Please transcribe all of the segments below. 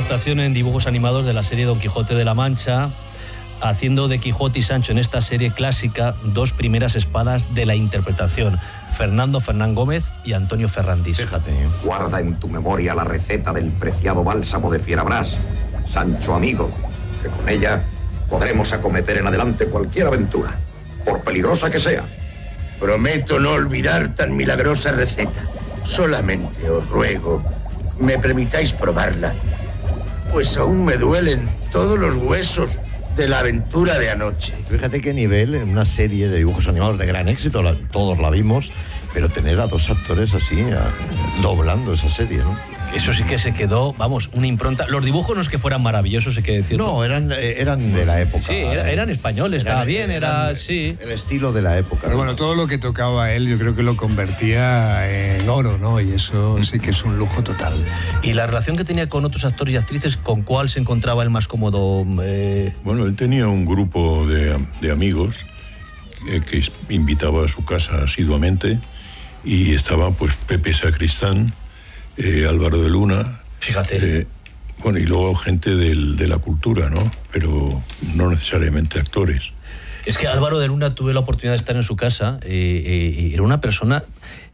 adaptación en dibujos animados de la serie Don Quijote de la Mancha, haciendo de Quijote y Sancho en esta serie clásica dos primeras espadas de la interpretación, Fernando Fernán Gómez y Antonio Ferrandis. Fíjate. Guarda en tu memoria la receta del preciado bálsamo de Fierabrás, Sancho amigo, que con ella podremos acometer en adelante cualquier aventura, por peligrosa que sea. Prometo no olvidar tan milagrosa receta. Solamente os ruego, me permitáis probarla, pues aún me duelen todos los huesos de la aventura de anoche. Fíjate qué nivel en una serie de dibujos animados de gran éxito, todos la vimos, pero tener a dos actores así, doblando esa serie, ¿no? Eso sí que se quedó, vamos, una impronta. Los dibujos no es que fueran maravillosos, hay que decirlo. No, eran de la época. Sí, eran españoles, estaba bien, sí. El estilo de la época. Pero bueno, todo lo que tocaba él yo creo que lo convertía en oro, ¿no? Y eso sí que es un lujo total. ¿Y la relación que tenía con otros actores y actrices, con cuál se encontraba él más cómodo? Bueno, él tenía un grupo de amigos que invitaba a su casa asiduamente, y estaba pues Pepe Sacristán, Álvaro de Luna. Fíjate. Bueno, y luego gente de la cultura, ¿no? Pero no necesariamente actores. Es que Álvaro de Luna, tuve la oportunidad de estar en su casa, era una persona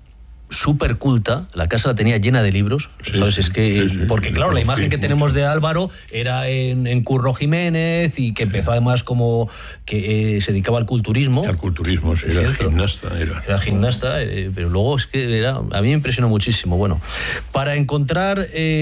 súper culta, la casa la tenía llena de libros, ¿sabes? Sí, es que, sí, porque claro, la imagen que tenemos de Álvaro era en Curro Jiménez, y que empezó además como que se dedicaba al culturismo. Al culturismo, sí, era gimnasta. Era gimnasta, pero luego es que a mí me impresionó muchísimo. Bueno, para encontrar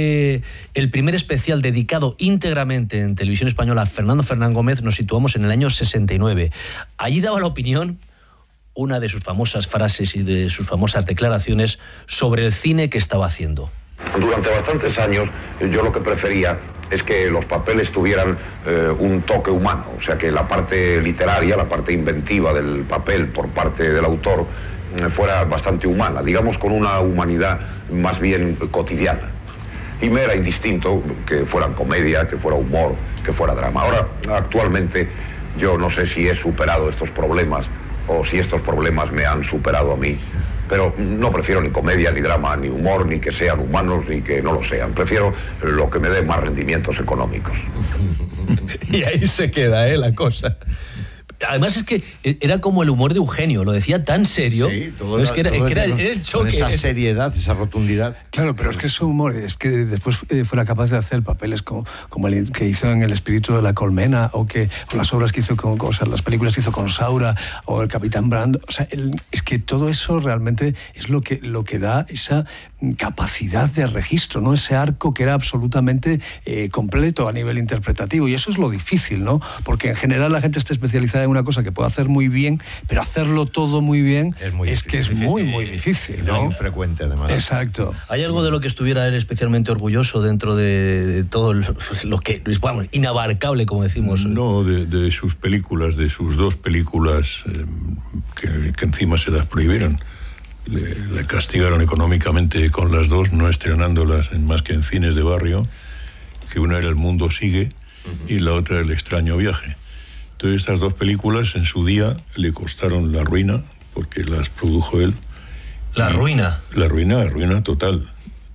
el primer especial dedicado íntegramente en Televisión Española a Fernando Fernán Gómez, nos situamos en el año 69. Allí daba la opinión, una de sus famosas frases y de sus famosas declaraciones sobre el cine que estaba haciendo. Durante bastantes años yo lo que prefería es que los papeles tuvieran un toque humano, o sea, que la parte literaria, la parte inventiva del papel por parte del autor fuera bastante humana, digamos con una humanidad más bien cotidiana. Y me era indistinto que fueran comedia, que fuera humor, que fuera drama. Ahora, actualmente, yo no sé si he superado estos problemas o si estos problemas me han superado a mí, pero no prefiero ni comedia, ni drama, ni humor, ni que sean humanos, ni que no lo sean. Prefiero lo que me dé más rendimientos económicos. Y ahí se queda, la cosa. Además es que era como el humor de Eugenio, lo decía tan serio. Sí, todo es que era el choque. Con esa seriedad, esa rotundidad. Claro, pero es que su humor, es que después fuera capaz de hacer papeles como el que hizo en El espíritu de la colmena, o las obras que hizo las películas que hizo con Saura, o el Capitán Brando. O sea, es que todo eso realmente es lo que da esa capacidad de registro, ¿no? Ese arco que era absolutamente completo a nivel interpretativo, y eso es lo difícil, ¿no? Porque en general la gente está especializada en una cosa que puede hacer muy bien, pero hacerlo todo muy bien es muy difícil, ¿no? Muy infrecuente, además. Exacto. ¿Hay algo de lo que estuviera él especialmente orgulloso dentro de todo lo que, vamos, inabarcable, como decimos? No, de sus películas, de sus dos películas que encima se las prohibieron. Le castigaron económicamente con las dos, no estrenándolas más que en cines de barrio, que una era El mundo sigue y la otra El extraño viaje. Entonces estas dos películas en su día le costaron la ruina, porque las produjo él. ¿La ruina? La ruina total.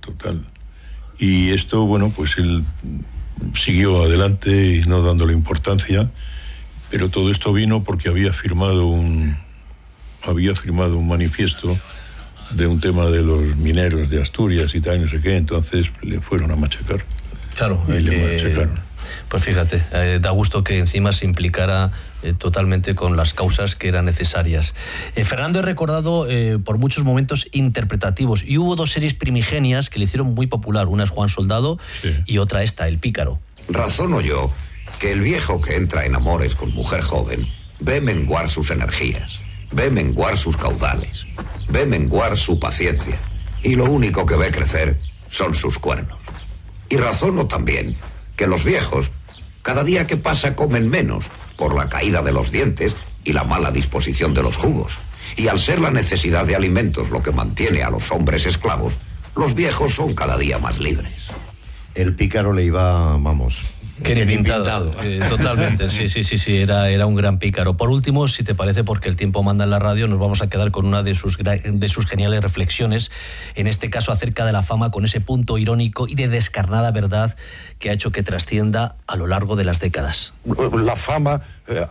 Y esto, bueno, pues él siguió adelante y no dándole importancia, pero todo esto vino porque había firmado un manifiesto de un tema de los mineros de Asturias y tal, no sé qué, entonces le fueron a machacar. Claro. Y le machacaron. Pues fíjate, da gusto que encima se implicara totalmente con las causas que eran necesarias. Fernando es recordado por muchos momentos interpretativos, y hubo dos series primigenias que le hicieron muy popular. Una es Juan Soldado, sí, y otra esta, El Pícaro. Razono yo que el viejo que entra en amores con mujer joven ve menguar sus energías, ve menguar sus caudales, ve menguar su paciencia, y lo único que ve crecer son sus cuernos. Y razono también que los viejos, cada día que pasa, comen menos por la caída de los dientes y la mala disposición de los jugos. Y al ser la necesidad de alimentos lo que mantiene a los hombres esclavos, los viejos son cada día más libres. el pícaro le iba, vamos... Que ni pintado. Totalmente, sí, era un gran pícaro. Por último, si te parece, porque el tiempo manda en la radio, nos vamos a quedar con una de sus geniales reflexiones, en este caso acerca de la fama, con ese punto irónico y de descarnada verdad que ha hecho que trascienda a lo largo de las décadas. La fama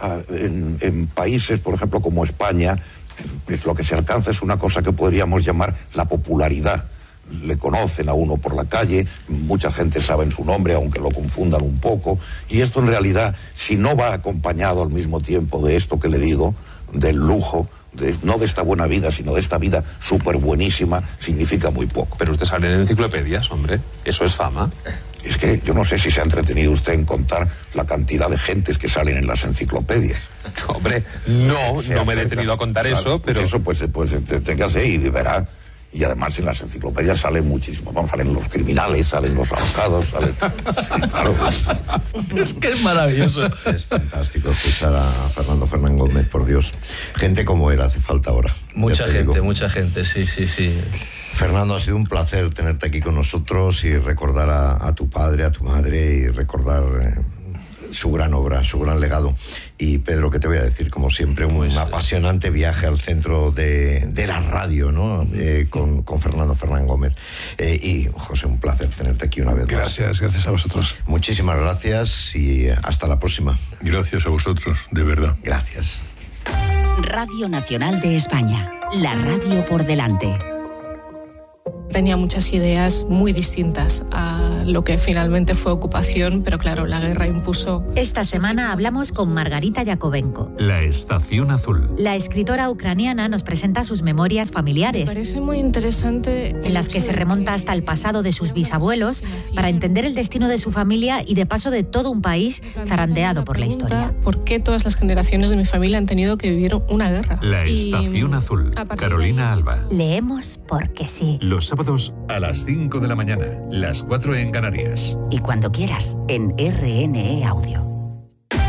en países, por ejemplo, como España, lo que se alcanza es una cosa que podríamos llamar la popularidad. Le conocen a uno por la calle, mucha gente sabe su nombre, aunque lo confundan un poco, y esto en realidad, si no va acompañado al mismo tiempo de esto que le digo, del lujo, no de esta buena vida, sino de esta vida súper buenísima, significa muy poco. Pero usted sale en enciclopedias, hombre, eso es fama. Es que yo no sé si se ha entretenido usted en contar la cantidad de gentes que salen en las enciclopedias. Hombre, no me he detenido a contar eso, pero... Pues téngase y verá. Y además en las enciclopedias salen muchísimo. Vamos, salen los criminales, salen los ahorcados, salen... Sí, claro. Es que es maravilloso. Es fantástico escuchar a Fernando Fernán Gómez, por Dios. Gente como él hace falta ahora. Mucha gente, sí. Fernando, ha sido un placer tenerte aquí con nosotros y recordar a tu padre, a tu madre y recordar... su gran obra, su gran legado. Y Pedro, ¿qué te voy a decir? Como siempre, un apasionante viaje al centro de la radio, ¿no? Con Fernando Fernán Gómez. Y José, un placer tenerte aquí una vez más. Gracias a vosotros. Muchísimas gracias y hasta la próxima. Gracias a vosotros, de verdad. Gracias. Radio Nacional de España, la radio por delante. Tenía muchas ideas muy distintas a lo que finalmente fue ocupación, pero claro, la guerra impuso... Esta semana hablamos con Margarita Yakovenko. La Estación Azul. La escritora ucraniana nos presenta sus memorias familiares. Me parece muy interesante... En las que se remonta hasta el pasado de sus bisabuelos para entender el destino de su familia y de paso de todo un país zarandeado por la historia. ¿Por qué todas las generaciones de mi familia han tenido que vivir una guerra? La Estación Azul. Carolina Alba. Leemos porque sí. Los sábados a las 5 de la mañana, las 4 en Canarias. Y cuando quieras, en RNE Audio.